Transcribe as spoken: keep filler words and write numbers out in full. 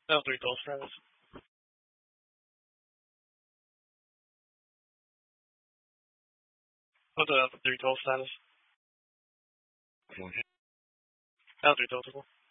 L three total status. What's the L three total status? L three total.